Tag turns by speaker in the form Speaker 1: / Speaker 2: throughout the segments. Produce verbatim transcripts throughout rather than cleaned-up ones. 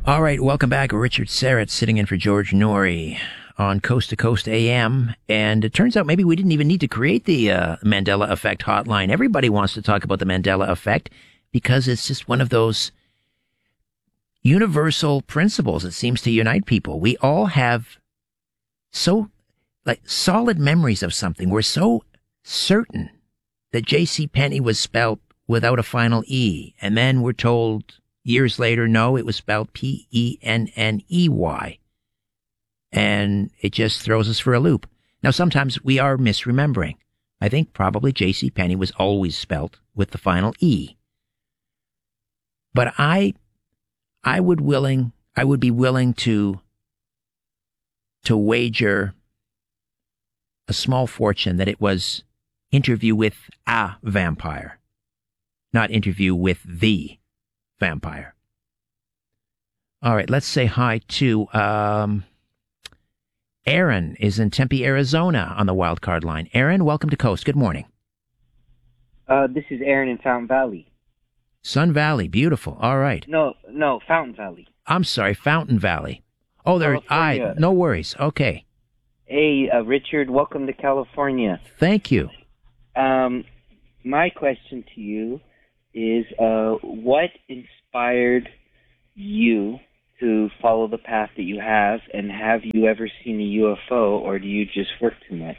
Speaker 1: All right, welcome back. Richard Serrett sitting in for George Norrie on Coast to Coast A M. And it turns out maybe we didn't even need to create the uh, Mandela Effect hotline. Everybody wants to talk about the Mandela Effect because it's just one of those universal principles that seems to unite people. We all have so like solid memories of something. We're so certain that J C. Penney was spelled without a final E. And then we're told years later, no, it was spelled P E N N E Y. And it just throws us for a loop. Now, sometimes we are misremembering. I think probably J C. Penney was always spelt with the final E. But I, I would willing, I would be willing to, to wager a small fortune that it was Interview with a Vampire, not Interview with the Vampire. All right, let's say hi to um, Aaron is in Tempe, Arizona on the wild card line. Aaron, welcome to Coast. Good morning.
Speaker 2: Uh, this is Aaron in Fountain Valley.
Speaker 1: Sun Valley, beautiful. All right.
Speaker 2: No, no, Fountain Valley.
Speaker 1: I'm sorry, Fountain Valley. Oh, there. I. No worries. Okay.
Speaker 2: Hey, uh, Richard, welcome to California.
Speaker 1: Thank you.
Speaker 2: Um, my question to you is, uh, what inspired you to follow the path that you have, and have you ever seen a U F O, or do you just work too much?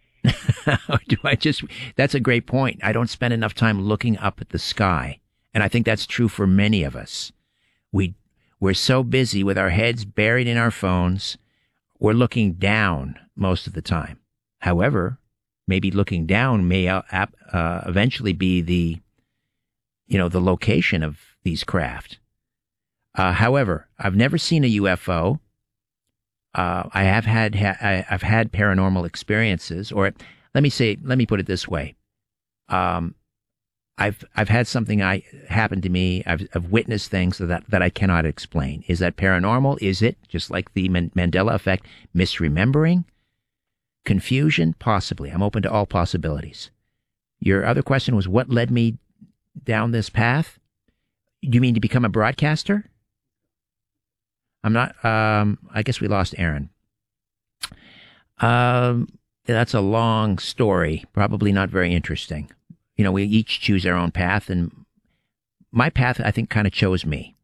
Speaker 1: Do I just? That's a great point. I don't spend enough time looking up at the sky, and I think that's true for many of us. We we're so busy with our heads buried in our phones, we're looking down most of the time. However, maybe looking down may uh, uh, eventually be the, you know, the location of these craft. Uh, however, I've never seen a U F O. Uh, I have had, ha- I, I've had paranormal experiences, or let me say, let me put it this way. Um, I've, I've had something I happen to me. I've, I've witnessed things that, that I cannot explain. Is that paranormal? Is it just like the Man- Mandela effect? Misremembering? Confusion? Possibly. I'm open to all possibilities. Your other question was what led me down this path? You mean to become a broadcaster? I'm not, um, I guess we lost Aaron. Um, that's a long story, probably not very interesting. You know, we each choose our own path, and my path, I think, kind of chose me.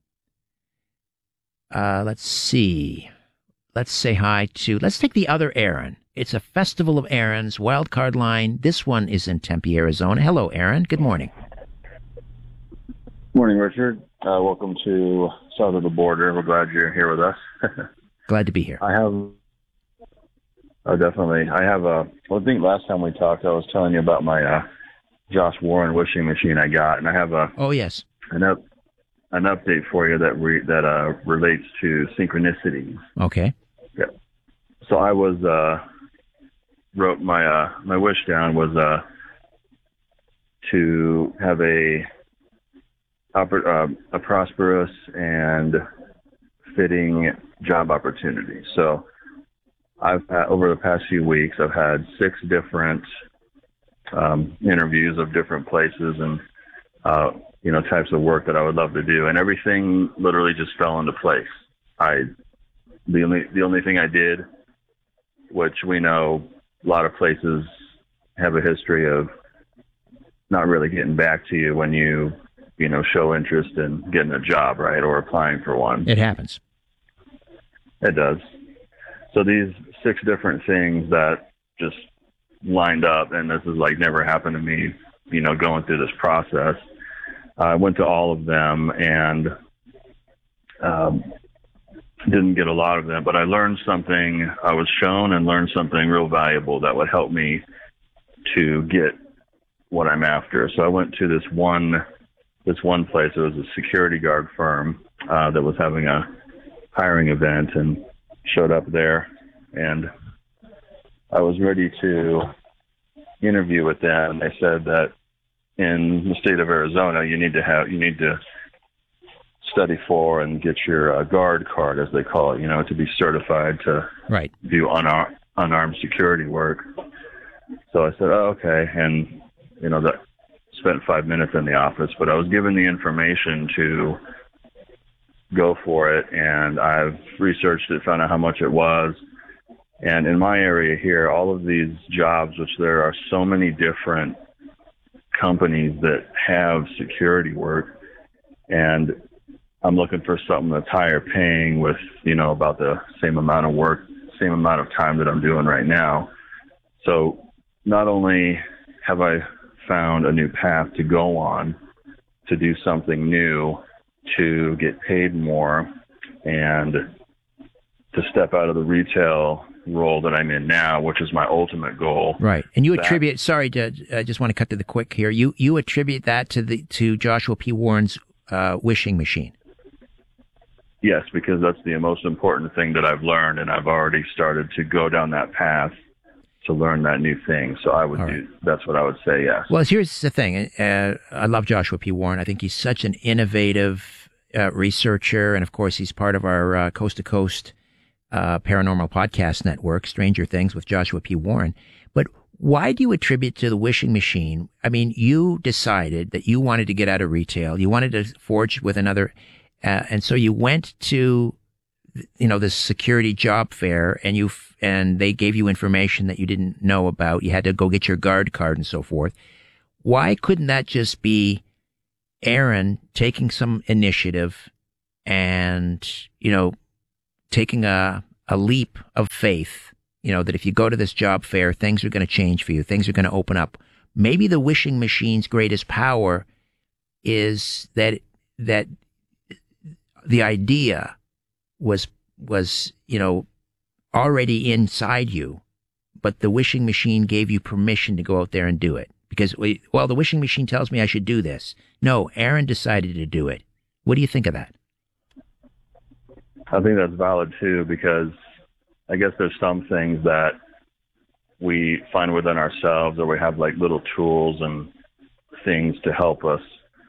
Speaker 1: Uh, let's see. Let's say hi to, let's take the other Aaron. It's a festival of Aarons, wild card line. This one is in Tempe, Arizona. Hello, Aaron. Good morning.
Speaker 3: Morning, Richard. Uh, welcome to South of the Border. We're glad you're here with us.
Speaker 1: Glad to be here.
Speaker 3: I have, oh, definitely. I have a, well, I think last time we talked, I was telling you about my uh, Josh Warren wishing machine I got, and I have a,
Speaker 1: oh, yes,
Speaker 3: an up, an update for you that re, that uh, relates to synchronicities.
Speaker 1: Okay.
Speaker 3: Yeah. So I was, uh, wrote my, uh, my wish down was uh, to have a, Uh, a prosperous and fitting job opportunity. So I've had, over the past few weeks, I've had six different um, interviews of different places and, uh, you know, types of work that I would love to do. And everything literally just fell into place. I, the only, the only thing I did, which we know a lot of places have a history of not really getting back to you when you, you know, show interest in getting a job, right, or applying for one.
Speaker 1: It happens.
Speaker 3: It does. So these six different things that just lined up, and this has like never happened to me, you know, going through this process. I went to all of them and um, didn't get a lot of them, but I learned something. I was shown and learned something real valuable that would help me to get what I'm after. So I went to this one this one place. It was a security guard firm uh, that was having a hiring event, and showed up there, and I was ready to interview with them. And they said that in the state of Arizona, you need to have you need to study for and get your uh, guard card, as they call it, you know, to be certified to
Speaker 1: right.
Speaker 3: do unar- unarmed security work. So I said, oh, okay, and you know that. Spent five minutes in the office, but I was given the information to go for it. And I've researched it, found out how much it was. And in my area here, all of these jobs, which there are so many different companies that have security work, and I'm looking for something that's higher paying with, you know, about the same amount of work, same amount of time that I'm doing right now. So not only have I found a new path to go on, to do something new, to get paid more, and to step out of the retail role that I'm in now, which is my ultimate goal.
Speaker 1: Right. And you
Speaker 3: that,
Speaker 1: attribute, sorry, to, I just want to cut to the quick here. You you attribute that to the to Joshua P. Warren's uh, wishing machine.
Speaker 3: Yes, because that's the most important thing that I've learned, and I've already started to go down that path to learn that new thing. So I would All do, right. That's what I would say, yes.
Speaker 1: Well, here's the thing. Uh, I love Joshua P. Warren. I think he's such an innovative uh, researcher, and of course, he's part of our uh, Coast to Coast uh, Paranormal Podcast Network, Stranger Things with Joshua P. Warren. But why do you attribute to the wishing machine? I mean, you decided that you wanted to get out of retail. You wanted to forge with another, uh, and so you went to, you know, this security job fair, and you and they gave you information that you didn't know about. You had to go get your guard card and so forth. Why couldn't that just be Aaron taking some initiative and, you know, taking a a leap of faith? You know, that if you go to this job fair, things are going to change for you. Things are going to open up. Maybe the wishing machine's greatest power is that that the idea was was you know already inside you, but the wishing machine gave you permission to go out there and do it because well, the wishing machine tells me I should do this. No, Aaron decided to do it. What do you think of that?
Speaker 3: I think that's valid too, because I guess there's some things that we find within ourselves, or we have like little tools and things to help us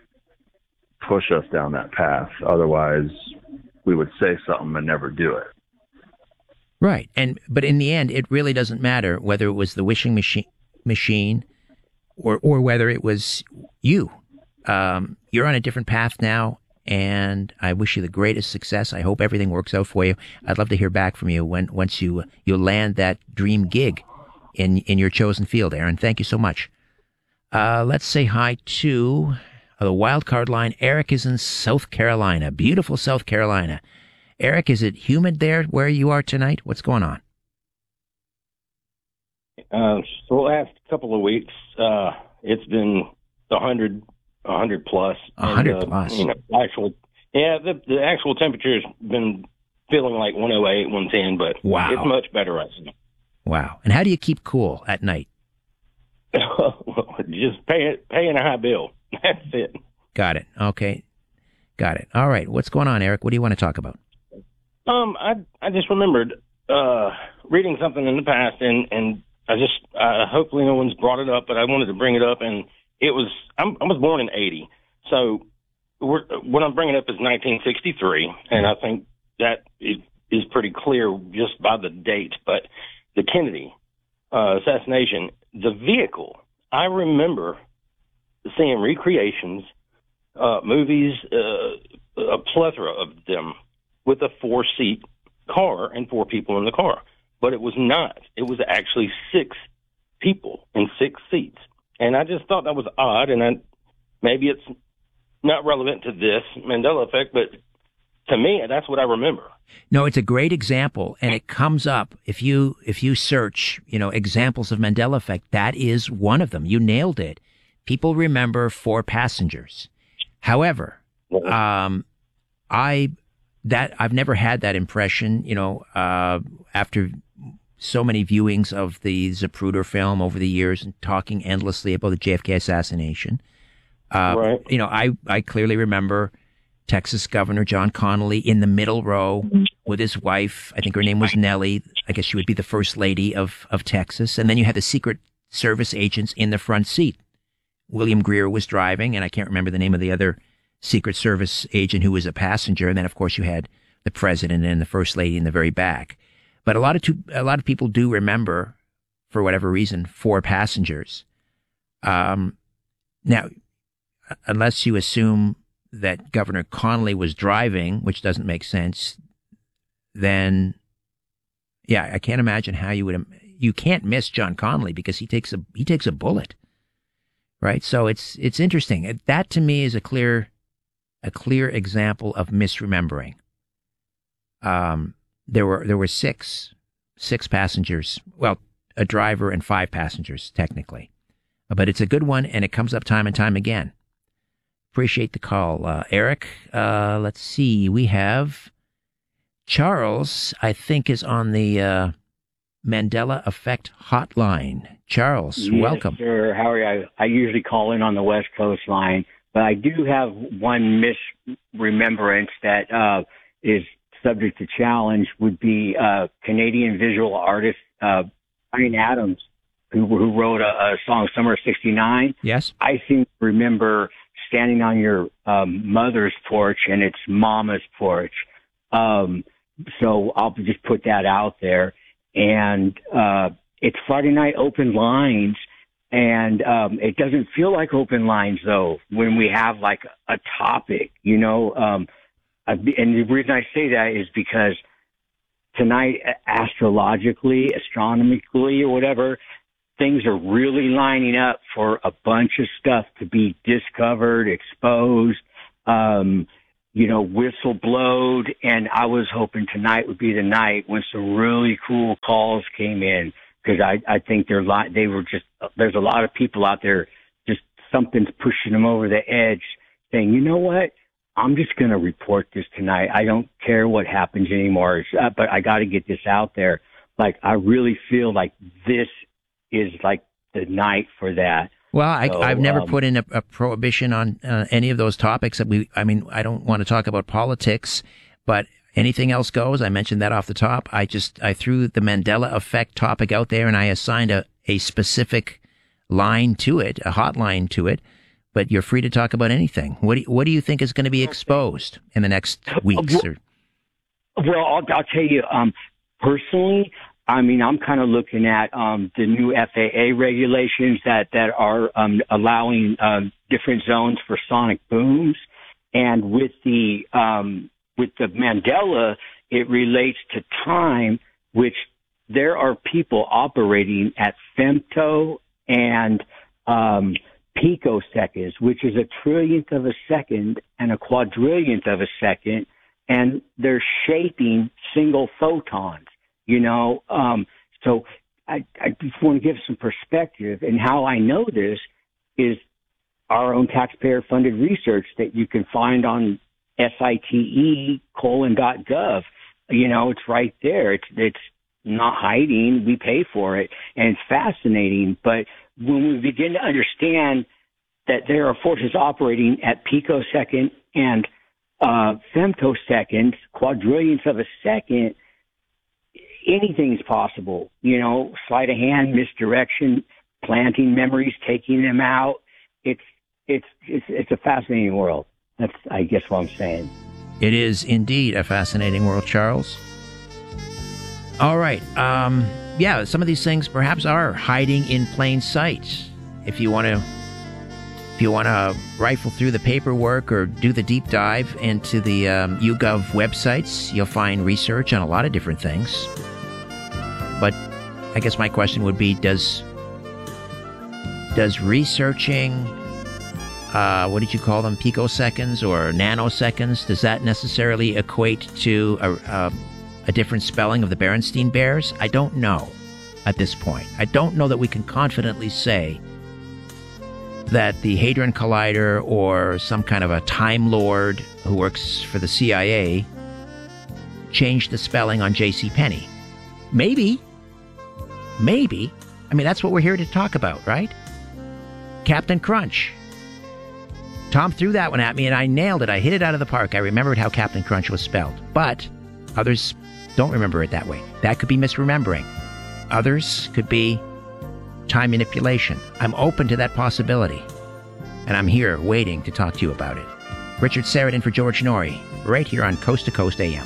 Speaker 3: push us down that path. Otherwise, we would say something and never do it.
Speaker 1: Right. And but in the end, it really doesn't matter whether it was the wishing machine machine or or whether it was you. Um, you're on a different path now. And I wish you the greatest success. I hope everything works out for you. I'd love to hear back from you when once you you land that dream gig in in your chosen field, Aaron. Thank you so much. Uh, let's say hi to uh, the wild card line. Eric is in South Carolina, beautiful South Carolina. Eric, is it humid there where you are tonight? What's going on?
Speaker 4: Uh, so the last couple of weeks, uh, it's been a hundred. A hundred plus.
Speaker 1: A hundred
Speaker 4: uh,
Speaker 1: plus.
Speaker 4: You know, actual, yeah, the the actual temperature has been feeling like one oh eight, one ten, but
Speaker 1: wow.
Speaker 4: It's much better right now.
Speaker 1: Wow. And how do you keep cool at night?
Speaker 4: Just pay, paying a high bill. That's it.
Speaker 1: Got it. Okay. Got it. All right. What's going on, Eric? What do you want to talk about?
Speaker 4: Um, I I just remembered uh, reading something in the past, and, and I just, uh, hopefully no one's brought it up, but I wanted to bring it up, and it was, I'm, I was born in eighty, so we're, what I'm bringing up is nineteen sixty-three, and I think that is, is pretty clear just by the date, but the Kennedy uh, assassination, the vehicle, I remember seeing recreations, uh, movies, uh, a plethora of them with a four-seat car and four people in the car, but it was not. It was actually six people in six seats. And I just thought that was odd, and I, maybe it's not relevant to this Mandela effect, but to me, that's what I remember.
Speaker 1: No, it's a great example, and it comes up if you if you search, you know, examples of Mandela effect. That is one of them. You nailed it. People remember four passengers. However, um, I that I've never had that impression. You know, uh, after so many viewings of the Zapruder film over the years and talking endlessly about the J F K assassination. Uh,
Speaker 4: right.
Speaker 1: You know, I, I clearly remember Texas Governor John Connally in the middle row with his wife. I think her name was Nellie. I guess she would be the first lady of, of Texas. And then you had the Secret Service agents in the front seat. William Greer was driving, and I can't remember the name of the other Secret Service agent who was a passenger. And then, of course, you had the president and the first lady in the very back. But a lot of two, a lot of people do remember, for whatever reason, four passengers. Um, now, unless you assume that Governor Connolly was driving, which doesn't make sense, then yeah, I can't imagine how you would. You can't miss John Connolly because he takes a he takes a bullet, right? So it's it's interesting. That to me is a clear a clear example of misremembering. Um, there were there were six six passengers. Well, a driver and five passengers technically, but it's a good one, and it comes up time and time again. Appreciate the call, uh, Eric. Uh, let's see. We have Charles, I think, is on the uh, Mandela Effect hotline. Charles,
Speaker 5: yes,
Speaker 1: welcome.
Speaker 5: Sir. How are you? I, I usually call in on the West Coast line, but I do have one misremembrance that uh, is subject to challenge. Would be uh, Canadian visual artist uh, Bryan Adams, who, who wrote a, a song, Summer of sixty-nine.
Speaker 1: Yes.
Speaker 5: I seem to remember standing on your um, mother's porch, and it's Mama's porch. Um, so I'll just put that out there. And uh, it's Friday night open lines, and um, it doesn't feel like open lines, though, when we have, like, a topic, you know. Um, and the reason I say that is because tonight, astrologically, astronomically, or whatever, things are really lining up for a bunch of stuff to be discovered, exposed, um, you know, whistle blowed. And I was hoping tonight would be the night when some really cool calls came in, because I, I think they're li- they were just, there's a lot of people out there, just something's pushing them over the edge saying, you know what? I'm just going to report this tonight. I don't care what happens anymore, uh, but I got to get this out there. Like, I really feel like this is like the night for that.
Speaker 1: Well, I,
Speaker 5: so,
Speaker 1: I've never
Speaker 5: um,
Speaker 1: put in a, a prohibition on uh, any of those topics. That we, I mean, I don't want to talk about politics, but anything else goes. I mentioned that off the top. I just I threw the Mandela Effect topic out there, and I assigned a, a specific line to it, a hotline to it. But you're free to talk about anything. What do you, what do you think is going to be exposed in the next weeks? Or?
Speaker 5: Well, I'll, I'll tell you. Um, personally, I mean, I'm kind of looking at um, the new F A A regulations that that are um, allowing um, different zones for sonic booms, and with the um, with the Mandela, it relates to time, which there are people operating at femto and um, picoseconds, which is a trillionth of a second and a quadrillionth of a second, and they're shaping single photons. You know, um, so I, I just want to give some perspective. And how I know this is our own taxpayer-funded research that you can find on site colon dot gov. You know, it's right there. It's it's not hiding. We pay for it, and it's fascinating. But when we begin to understand that there are forces operating at picosecond and uh, femtoseconds, quadrillionths of a second, anything is possible. You know, sleight of hand, misdirection, planting memories, taking them out. It's it's it's it's a fascinating world. That's, I guess, what I'm saying.
Speaker 1: It is indeed a fascinating world, Charles. All right. Um, yeah, some of these things perhaps are hiding in plain sight. If you want to, if you want to rifle through the paperwork or do the deep dive into the um, YouGov websites, you'll find research on a lot of different things. But I guess my question would be: Does does researching, uh, what did you call them, picoseconds or nanoseconds? Does that necessarily equate to a, a, a different spelling of the Berenstain Bears? I don't know at this point. I don't know that we can confidently say that the Hadron Collider or some kind of a Time Lord who works for the C I A changed the spelling on JCPenney. Maybe. Maybe. I mean, that's what we're here to talk about, right? Captain Crunch. Tom threw that one at me, and I nailed it. I hit it out of the park. I remembered how Captain Crunch was spelled. But others don't remember it that way. That could be misremembering. Others could be time manipulation. I'm open to that possibility. And I'm here waiting to talk to you about it. Richard Serrett in for George Norrie, right here on Coast to Coast A M.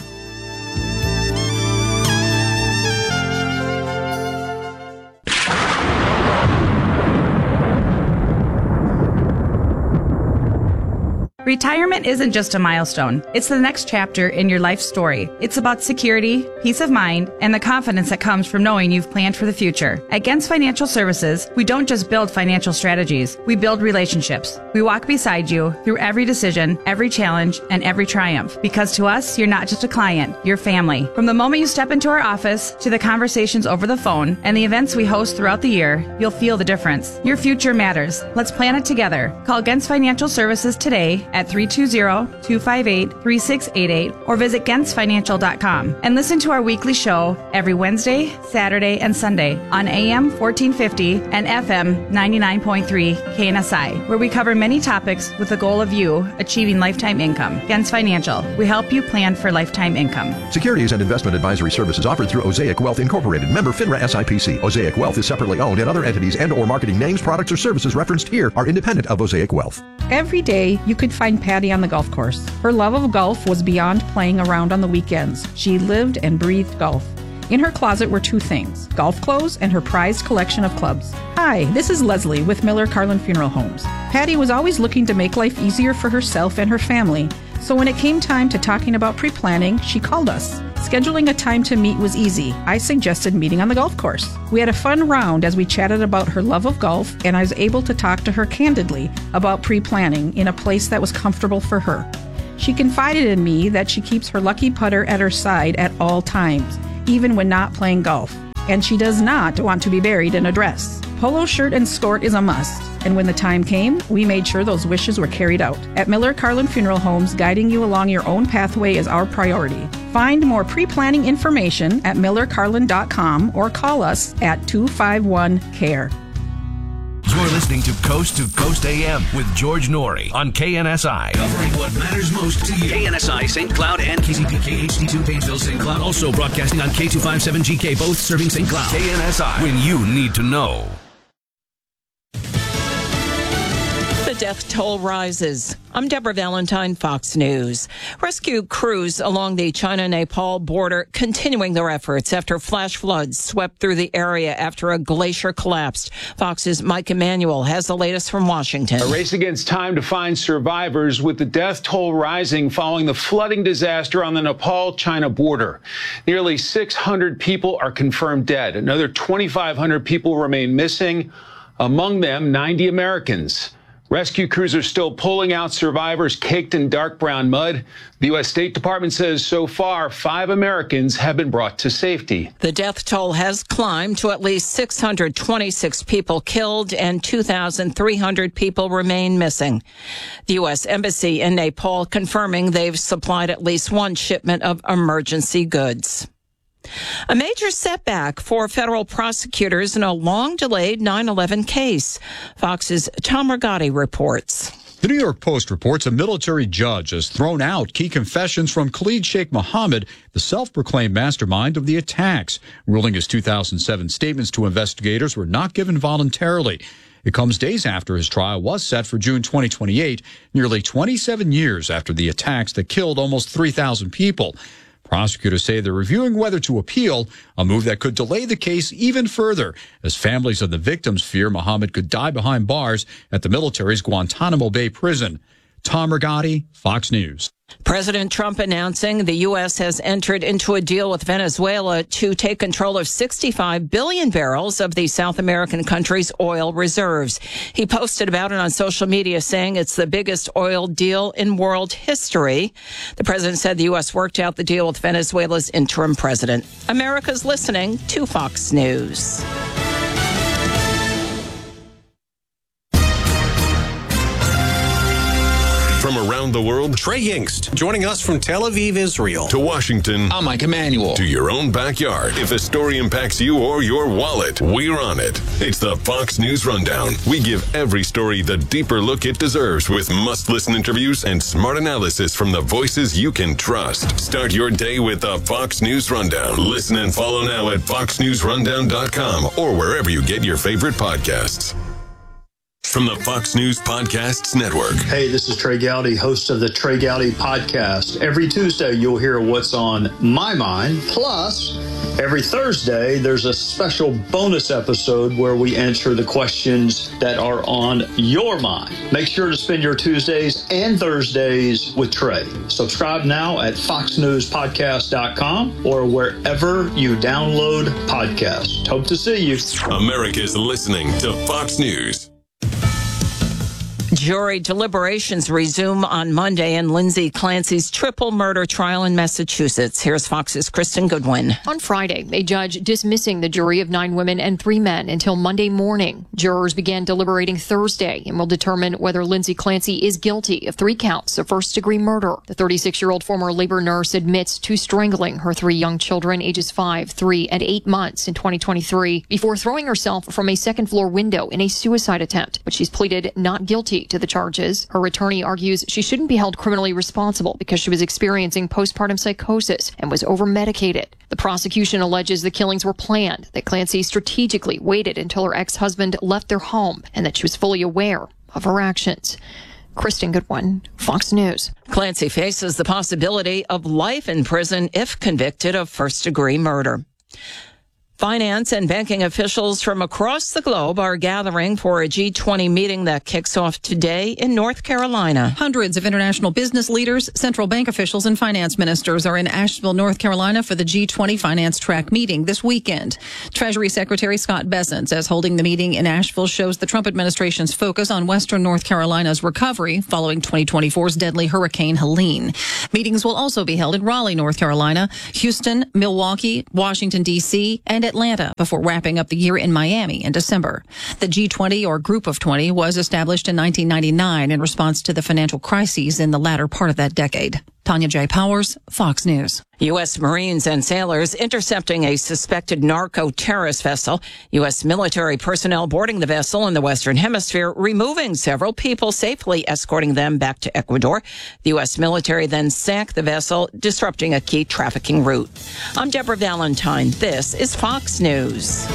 Speaker 6: Retirement isn't just a milestone. It's the next chapter in your life story. It's about security, peace of mind, and the confidence that comes from knowing you've planned for the future. At Gens Financial Services, we don't just build financial strategies. We build relationships. We walk beside you through every decision, every challenge, and every triumph. Because to us, you're not just a client, you're family. From the moment you step into our office to the conversations over the phone and the events we host throughout the year, you'll feel the difference. Your future matters. Let's plan it together. Call Gens Financial Services today at three two zero, two five eight, three six eight eight or visit gens financial dot com and listen to our weekly show every Wednesday, Saturday, and Sunday on A M fourteen fifty and F M ninety-nine point three K N S I, where we cover many topics with the goal of you achieving lifetime income. Gens Financial, we help you plan for lifetime income.
Speaker 7: Securities and investment advisory services offered through Osaic Wealth Incorporated, member FINRA S I P C. Osaic Wealth is separately owned, and other entities and or marketing names, products, or services referenced here are independent of Osaic Wealth.
Speaker 8: Every day, you could find Patty on the golf course. Her love of golf was beyond playing around on the weekends. She lived and breathed golf. In her closet were two things, golf clothes and her prized collection of clubs. Hi, this is Leslie with Miller Carlin Funeral Homes. Patty was always looking to make life easier for herself and her family. So when it came time to talking about pre-planning, she called us. Scheduling a time to meet was easy. I suggested meeting on the golf course. We had a fun round as we chatted about her love of golf, and I was able to talk to her candidly about pre-planning in a place that was comfortable for her. She confided in me that she keeps her lucky putter at her side at all times, even when not playing golf. And she does not want to be buried in a dress. Polo shirt and skirt is a must. And when the time came, we made sure those wishes were carried out. At Miller Carlin Funeral Homes, guiding you along your own pathway is our priority. Find more pre-planning information at miller carlin dot com or call us at two five one C A R E.
Speaker 9: You're listening to Coast to Coast A M with George Norrie on K N S I. Covering what matters most to you. K N S I, Saint Cloud, and K C P K H D two, Painesville, Saint Cloud. Also broadcasting on K two fifty-seven G K, both serving Saint Cloud. K N S I, when you need to know.
Speaker 10: The death toll rises. I'm Deborah Valentine, Fox News. Rescue crews along the China-Nepal border continuing their efforts after flash floods swept through the area after a glacier collapsed. Fox's Mike Emanuel has the latest from Washington.
Speaker 11: A race against time to find survivors, with the death toll rising following the flooding disaster on the Nepal-China border. Nearly six hundred people are confirmed dead. Another twenty-five hundred people remain missing, among them ninety Americans. Rescue crews are still pulling out survivors caked in dark brown mud. The U S State Department says so far, five Americans have been brought to safety.
Speaker 10: The death toll has climbed to at least six hundred twenty-six people killed and two thousand three hundred people remain missing. The U S Embassy in Nepal confirming they've supplied at least one shipment of emergency goods. A major setback for federal prosecutors in a long-delayed nine eleven case. Fox's Tom Rigotti reports.
Speaker 12: The New York Post reports a military judge has thrown out key confessions from Khalid Sheikh Mohammed, the self-proclaimed mastermind of the attacks, ruling his two thousand seven statements to investigators were not given voluntarily. It comes days after his trial was set for June twenty twenty-eight, nearly twenty-seven years after the attacks that killed almost three thousand people. Prosecutors say they're reviewing whether to appeal, a move that could delay the case even further, as families of the victims fear Mohammed could die behind bars at the military's Guantanamo Bay prison. Tom Rigotti, Fox News.
Speaker 10: President Trump announcing the U S has entered into a deal with Venezuela to take control of sixty-five billion barrels of the South American country's oil reserves. He posted about it on social media, saying it's the biggest oil deal in world history. The president said the U S worked out the deal with Venezuela's interim president. America's listening to Fox News.
Speaker 9: From around the world,
Speaker 13: Trey Yingst, joining us from Tel Aviv, Israel.
Speaker 9: To Washington.
Speaker 13: I'm Mike Emanuel.
Speaker 9: To your own backyard. If a story impacts you or your wallet, we're on it. It's the Fox News Rundown. We give every story the deeper look it deserves, with must-listen interviews and smart analysis from the voices you can trust. Start your day with the Fox News Rundown. Listen and follow now at fox news rundown dot com or wherever you get your favorite podcasts. from the Fox News Podcasts Network.
Speaker 14: Hey, this is Trey Gowdy, host of the Trey Gowdy Podcast. Every Tuesday, you'll hear what's on my mind. Plus, every Thursday, there's a special bonus episode where we answer the questions that are on your mind. Make sure to spend your Tuesdays and Thursdays with Trey. Subscribe now at fox news podcast dot com or wherever you download podcasts. Hope to see you.
Speaker 9: America's listening to Fox News.
Speaker 10: Jury deliberations resume on Monday in Lindsay Clancy's triple murder trial in Massachusetts. Here's Fox's Kristen Goodwin.
Speaker 15: On Friday, a judge dismissing the jury of nine women and three men until Monday morning. Jurors began deliberating Thursday and will determine whether Lindsay Clancy is guilty of three counts of first-degree murder. The thirty-six-year-old former labor nurse admits to strangling her three young children, ages five, three, and eight months in twenty twenty-three, before throwing herself from a second-floor window in a suicide attempt, but she's pleaded not guilty to the charges. Her attorney argues she shouldn't be held criminally responsible because she was experiencing postpartum psychosis and was over-medicated. The prosecution alleges the killings were planned, that Clancy strategically waited until her ex-husband left their home, and that she was fully aware of her actions. Kristen Goodwin, Fox News.
Speaker 10: Clancy faces the possibility of life in prison if convicted of first-degree murder. Finance and banking officials from across the globe are gathering for a G twenty meeting that kicks off today in North Carolina.
Speaker 8: Hundreds of international business leaders, central bank officials, and finance ministers are in Asheville, North Carolina for the G twenty finance track meeting this weekend. Treasury Secretary Scott Bessent says holding the meeting in Asheville shows the Trump administration's focus on Western North Carolina's recovery following twenty twenty-four's deadly Hurricane Helene. Meetings will also be held in Raleigh, North Carolina, Houston, Milwaukee, Washington, D C, and Atlanta before wrapping up the year in Miami in December. The G twenty, or Group of twenty, was established in nineteen ninety-nine in response to the financial crises in the latter part of that decade. Tanya J. Powers, Fox News.
Speaker 10: U S. Marines and sailors intercepting a suspected narco-terrorist vessel. U S military personnel boarding the vessel in the Western Hemisphere, removing several people, safely escorting them back to Ecuador. The U S military then sank the vessel, disrupting a key trafficking route. I'm Deborah Valentine. This is Fox News.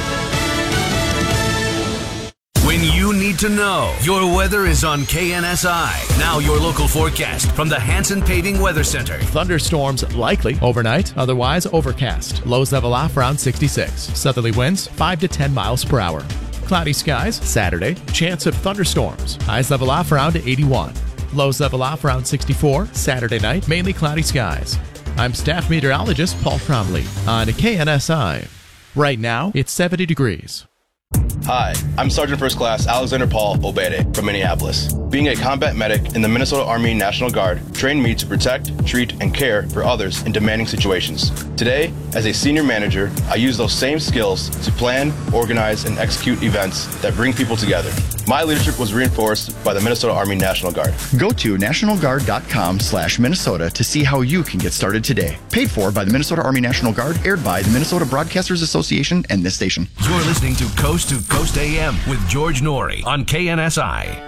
Speaker 16: When you need to know, your weather is on K N S I. Now your local forecast from the Hanson Paving Weather Center.
Speaker 17: Thunderstorms likely overnight, otherwise overcast. Lows level off around sixty-six. Southerly winds five to ten miles per hour. Cloudy skies Saturday. Chance of thunderstorms. Highs level off around eighty-one. Lows level off around sixty-four. Saturday night, mainly cloudy skies. I'm staff meteorologist Paul Cromley on K N S I. Right now, it's seventy degrees.
Speaker 18: Hi, I'm Sergeant First Class Alexander Paul Obede from Minneapolis. Being a combat medic in the Minnesota Army National Guard trained me to protect, treat, and care for others in demanding situations. Today, as a senior manager, I use those same skills to plan, organize, and execute events that bring people together. My leadership was reinforced by the Minnesota Army National Guard.
Speaker 19: Go to national guard dot com slash Minnesota to see how you can get started today. Paid for by the Minnesota Army National Guard, aired by the Minnesota Broadcasters Association and this station.
Speaker 16: You're listening to Coast to Coast A M with George Norrie on K N S I.